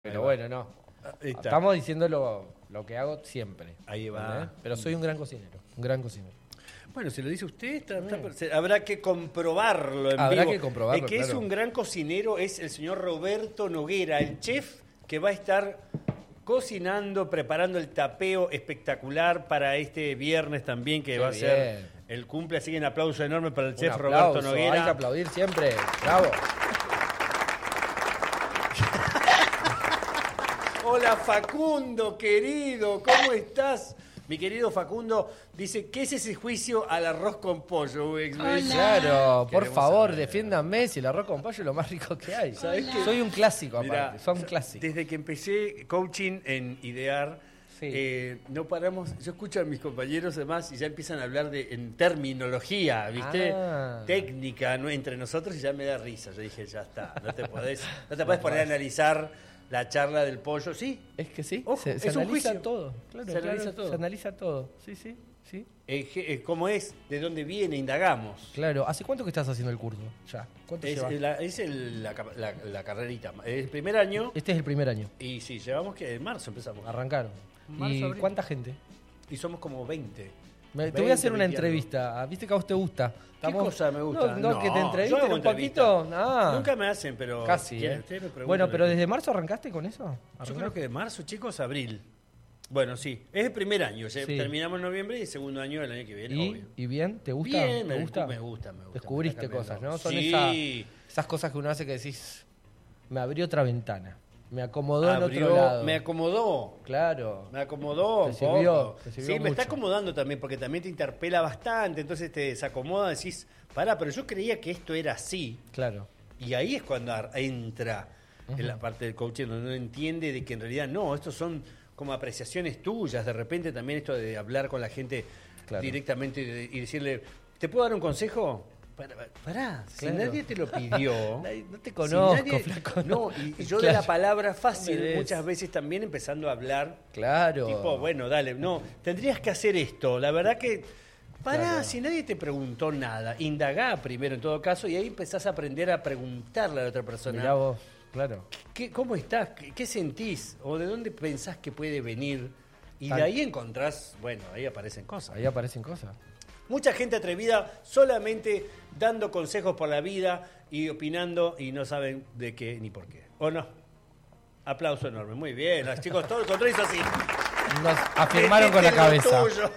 Pero bueno, no. Estamos diciendo lo que hago siempre. Ahí va. Pero soy un gran cocinero. Un gran cocinero. Bueno, si lo dice usted, habrá que comprobarlo en vivo. Habrá que comprobarlo, El que claro. es un gran cocinero es el señor Roberto Noguera, el chef que va a estar cocinando, preparando el tapeo espectacular para este viernes también, que Qué va a ser bien. el cumple. Así que un aplauso enorme para el Un chef aplauso, Roberto Noguera. Hay que aplaudir siempre. Bravo. Hola Facundo, querido, ¿cómo estás? Mi querido Facundo dice, ¿qué es ese juicio al arroz con pollo? Claro, por Queremos favor, saber. defiéndanme si el arroz con pollo es lo más rico que hay. ¿Sabés qué? Soy un clásico Mirá, aparte, son clásicos. Desde que empecé coaching en Idear, Sí. no paramos. Yo escucho a mis compañeros además y ya empiezan a hablar en terminología, ¿viste? Ah. Técnica, ¿no? Entre nosotros, y ya me da risa. Yo dije, ya está, no te podés poner a analizar la charla del pollo. Sí, Es que sí, Ojo, se es un analiza juicio. todo. Claro, Se analiza todo. Se analiza todo. Sí, sí, sí. ¿Cómo es? ¿De dónde viene? Indagamos. Claro, ¿hace cuánto que estás haciendo el curso? Ya. ¿Cuánto Es llevas? la carrerita. Es el primer año. Este es el primer año. Y sí, llevamos que en marzo empezamos. Arrancaron. Marzo, ¿Y abril. cuánta gente? Y somos como 20. Te voy a hacer una 20 algo. entrevista. ¿Viste que a vos te gusta? ¿Qué cosa me gusta? No, que te yo entrevisten hago un poquito. entrevistas. Ah, Nunca me hacen, pero... casi, ¿quieren? ¿eh? Ustedes me preguntan Bueno, pero a mí. ¿desde marzo arrancaste con eso? Yo creo que de marzo, chicos, a abril. Bueno, sí. Es el primer año. Sí. Terminamos en noviembre y el segundo año del año que viene, ¿Y, obvio. ¿Y bien? ¿Te gusta? Bien, ¿Te gusta? Me gusta. Descubriste Me está cosas, ¿no? Son Sí. esas cosas que uno hace que decís, me abrió otra ventana. Me acomodó en otro lado. Me acomodó. Claro. Me acomodó Te un sirvió, poco. te sirvió Sí, me está mucho. acomodando también, porque también te interpela bastante, entonces te desacomoda, decís, pará, pero yo creía que esto era así, Claro. y ahí es cuando entra en la parte del coaching, donde uno entiende de que en realidad no, estos son como apreciaciones tuyas, de repente también esto de hablar con la gente Claro. directamente y decirle, ¿te puedo dar un consejo? Pará, si Claro. nadie te lo pidió. No te conozco, si nadie- flaco. No, y yo de la Claro. palabra fácil No me des. muchas veces también empezando a hablar. Claro. Tipo, bueno, dale, no, tendrías que hacer esto. La verdad que, pará, Claro. si nadie te preguntó nada, indagá primero en todo caso y ahí empezás a aprender a preguntarle a la otra persona. Mirá vos, claro. ¿Cómo estás? ¿Qué sentís? ¿O de dónde pensás que puede venir? Y Tal. de ahí encontrás, bueno, ahí aparecen cosas. Ahí aparecen cosas. Mucha gente atrevida solamente dando consejos por la vida y opinando y no saben de qué ni por qué. ¿O no? Aplauso enorme. Muy bien. Los chicos, todo el contrario es así. Nos afirmaron con la Metete en lo cabeza. tuyo.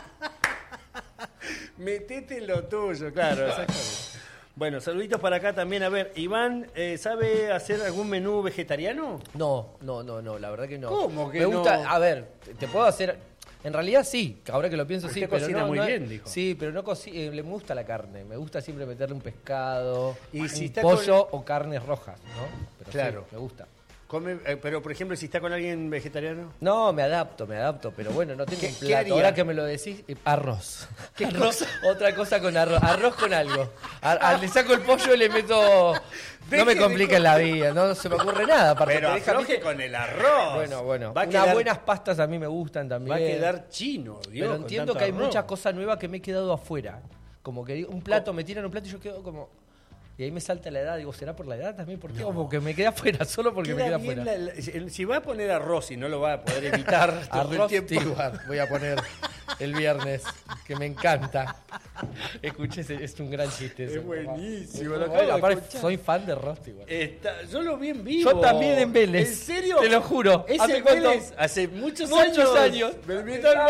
Metete en lo tuyo, claro, exactamente. Bueno, saluditos para acá también. A ver, Iván, ¿sabe hacer algún menú vegetariano? No, la verdad que no. ¿Cómo que Me gusta, no? a ver, te puedo hacer. En realidad sí, ahora que lo pienso sí, Usted pero cocina no, muy no bien, dijo. Sí, pero no le gusta la carne, me gusta siempre meterle un pescado, Y si un está pollo o carnes rojas, ¿no? Pero Claro. sí, me gusta. Pero, por ejemplo, si está con alguien vegetariano. No, me adapto, pero bueno, no tengo ¿Qué- un qué plato. haría? Ahora que me lo decís, arroz. ¿Qué Arroz, cosa? otra cosa con arroz. Arroz con algo. Le saco el pollo y le meto. Deje No me de compliquen la vida, no se me ocurre nada. Aparte, Pero te deja, afloje ¿viste? con el arroz. Bueno. Va a Unas quedar, buenas pastas a mí me gustan también. va a quedar chino, Dios, Pero con entiendo tanto que hay arroz. muchas cosas nuevas que me he quedado afuera. Como que un plato, me tiran un plato y yo quedo como. Y ahí me salta la edad. Digo, ¿será por la edad también? ¿Por qué? Como que me quedé afuera, solo porque me Queda quedé bien afuera. si va a poner arroz y no lo va a poder evitar todo el Arroz tiempo. Stewart voy a poner el viernes, que me encanta. Escuché, es un gran chiste. Es eso, buenísimo, papá. lo acabo de Aparte, escuchar. soy fan de Arroz Stewart. Yo lo vi en vivo. Yo también en Vélez. ¿En serio? Te lo juro. ¿Es ¿Hace en cuánto? Vélez? Hace muchos Muchos años. Me invitó al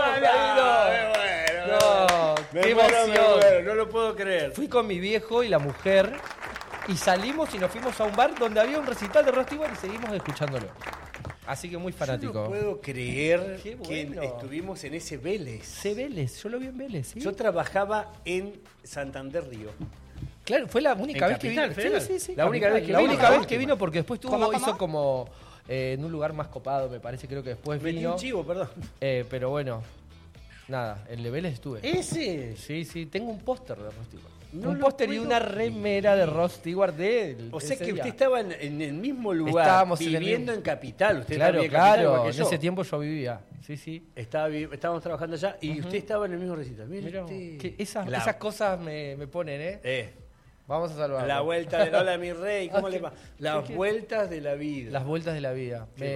No, qué emoción. no lo puedo creer. Fui con mi viejo y la mujer y salimos y nos fuimos a un bar donde había un recital de Arroz Stewart y seguimos escuchándolo. Así que muy fanático. Yo no puedo creer Qué que bueno. estuvimos en ese Vélez. Sé Vélez, yo lo vi en Vélez, ¿sí? Yo trabajaba en Santander Río. Claro, fue la única En vez que vino. Capital Federal. Sí, sí, La única vez que la vino, única la vez última. que vino porque después ¿Cómo? hizo como en un lugar más copado, me parece, creo que después Metí vino. un chivo, perdón. Pero bueno, nada, en el Vélez estuve. ¿Ese? Sí, tengo un póster de Rod Stewart. No un lo póster y puedo una creer. remera de Rod Stewart de él. O sea ese que día. usted estaba en el mismo lugar, Estábamos en el viviendo mismo- en Capital. Usted Claro, también en Capital, igual claro, que en yo. ese tiempo yo vivía. Sí. Estábamos trabajando allá y usted estaba en el mismo recital. Mire Mirá, usted. que esas La- cosas me ponen, ¿eh? Vamos a salvarlo. La vuelta de... Hola, mi rey, ¿cómo Ah, le ¿qué- va? Las qué- vueltas de la vida. Las vueltas de la vida. Qué